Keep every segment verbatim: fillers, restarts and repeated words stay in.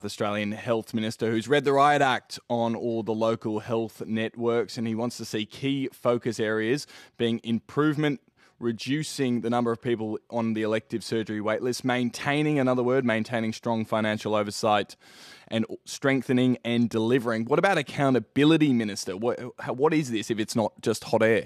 The Australian Health Minister, who's read the Riot Act on all the local health networks, and he wants to see key focus areas being improvement, reducing the number of people on the elective surgery waitlist, maintaining, another word, maintaining strong financial oversight, and strengthening and delivering. What about accountability, Minister? What, what is this if it's not just hot air?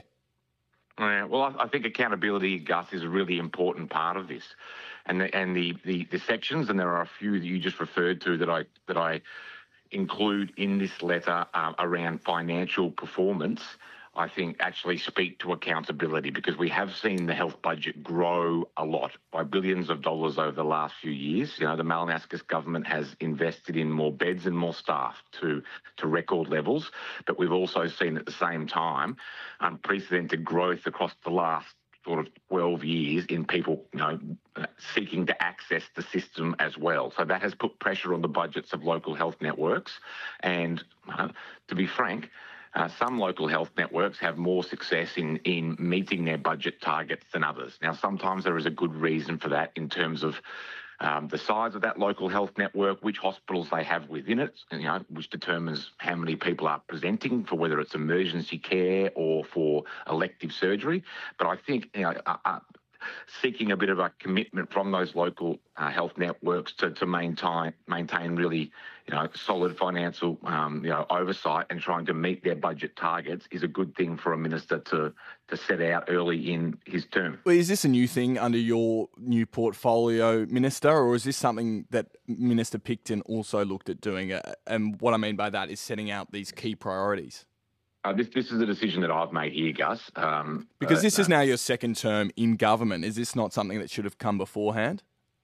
Yeah, well, I, I think accountability, Gus, is a really important part of this. And the, and the, the, the sections, and there are a few that you just referred to that I that I include in this letter uh, around financial performance, I think actually speak to accountability, because we have seen the health budget grow a lot by billions of dollars over the last few years. You know, the Malinaskis government has invested in more beds and more staff to, to record levels, but we've also seen at the same time unprecedented growth across the last sort of twelve years in people, you know, seeking to access the system as well. So that has put pressure on the budgets of local health networks. And uh, to be frank, Uh, some local health networks have more success in, in meeting their budget targets than others. Now, sometimes there is a good reason for that in terms of um, the size of that local health network, which hospitals they have within it, you know, which determines how many people are presenting for whether it's emergency care or for elective surgery. But I think, you know, uh, uh, seeking a bit of a commitment from those local uh, health networks to, to maintain maintain really, you know, solid financial, um, you know, oversight and trying to meet their budget targets is a good thing for a minister to to set out early in his term. Well, is this a new thing under your new portfolio, Minister, or is this something that Minister Picton also looked at doing? And what I mean by that is setting out these key priorities. Uh, this this is a decision that I've made here, Gus. Um, because uh, this is now your second term in government. Is this not something that should have come beforehand?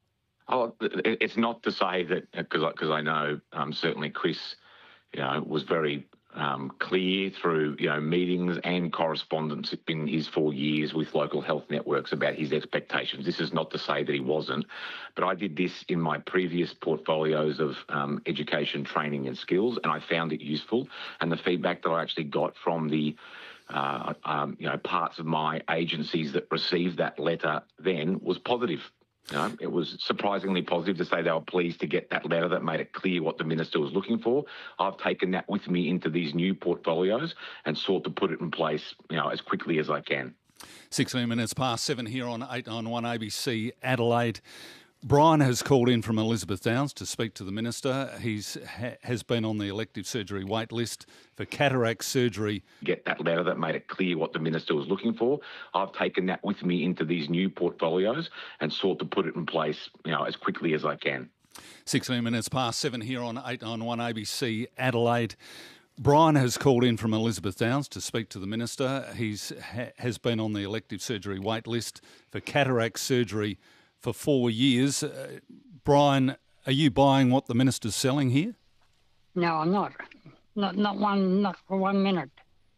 Oh, it's not to say that, because because I know um, certainly Chris, you know, was very um, clear through, you know, meetings and correspondence in his four years with local health networks about his expectations. This is not to say that he wasn't, but I did this in my previous portfolios of um, education, training and skills, and I found it useful. And the feedback that I actually got from the uh, um, you know, parts of my agencies that received that letter then was positive. You know, it was surprisingly positive to say they were pleased to get that letter that made it clear what the minister was looking for. I've taken that with me into these new portfolios and sought to put it in place, you know, as quickly as I can. sixteen minutes past seven here on eight ninety-one A B C Adelaide. Brian has called in from Elizabeth Downs to speak to the minister. He's ha, has been on the elective surgery wait list for cataract surgery. Get that letter that made it clear what the minister was looking for. I've taken that with me into these new portfolios and sought to put it in place, you know, as quickly as I can. sixteen minutes past seven here on eight ninety-one A B C Adelaide. Brian has called in from Elizabeth Downs to speak to the minister. He's ha, has been on the elective surgery wait list for cataract surgery for four years. Uh, Brian, are you buying what the minister's selling here? No, I'm not. Not not one, not for one minute.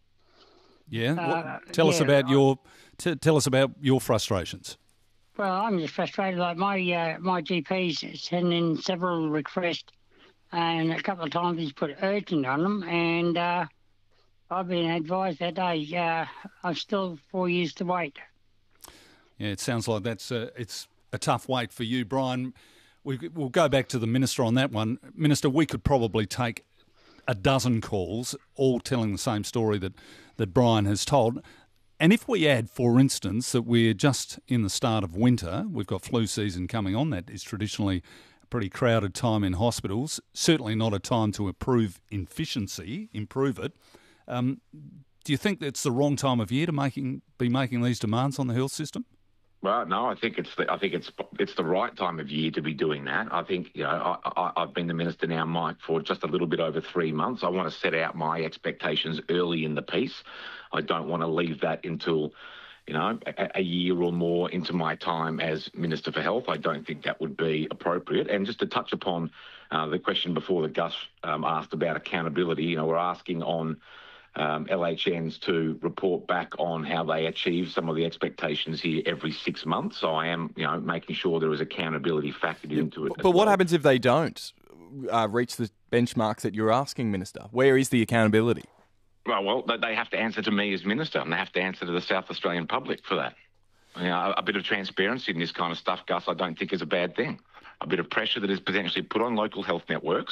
Yeah. Uh, what, tell yeah, us about I, your t- tell us about your frustrations. Well, I'm just frustrated. Like my uh, my G P's sent in several requests, and a couple of times he's put urgent on them, and uh, I've been advised that hey, uh, I've still four years to wait. Yeah, it sounds like that's uh, it's. a tough wait for you, Brian. We, we'll go back to the minister on that one. Minister, we could probably take a dozen calls, all telling the same story that, that Brian has told. And if we add, for instance, that we're just in the start of winter, we've got flu season coming on, that is traditionally a pretty crowded time in hospitals, certainly not a time to improve efficiency, improve it. Um, do you think that's the wrong time of year to making be making these demands on the health system? Well, no, I think it's the, I think it's it's the right time of year to be doing that. I think, you know, I, I, I've been the minister now, Mike, for just a little bit over three months. I want to set out my expectations early in the piece. I don't want to leave that until, you know, a, a year or more into my time as Minister for Health. I don't think that would be appropriate. And just to touch upon uh, the question before that Gus um, asked about accountability, you know, we're asking on Um, L H Ns to report back on how they achieve some of the expectations here every six months. So I am, you know, making sure there is accountability factored yeah, into it. But what well. happens if they don't uh, reach the benchmarks that you're asking, Minister? Where is the accountability? Well, well, they have to answer to me as Minister, and they have to answer to the South Australian public for that. You know, a, a bit of transparency in this kind of stuff, Gus, I don't think is a bad thing. a bit of pressure that is potentially put on local health networks